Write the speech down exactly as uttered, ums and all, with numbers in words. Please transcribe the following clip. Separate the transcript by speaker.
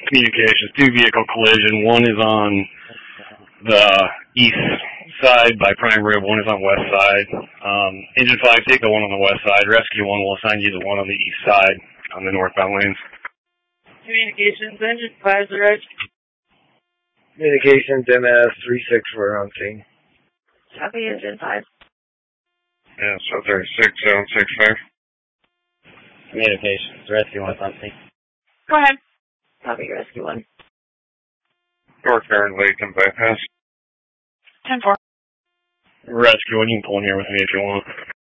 Speaker 1: Communications, two vehicle collision. One is on the east side by Prime Rib. One is on west side. Um, engine five, take the one on the west side. Rescue one will assign you the one on the east side on the northbound lanes.
Speaker 2: Communications, engine five, right?
Speaker 3: Communications, M S three six, we're on scene.
Speaker 2: Copy, engine five.
Speaker 1: Yeah, so thirty-six, seven six five.
Speaker 4: Communications, rescue one something.
Speaker 2: Go ahead. Copy, rescue one.
Speaker 1: North Karen Lake and bypass.
Speaker 2: ten four.
Speaker 1: Rescue one, you can pull in here with me if you want.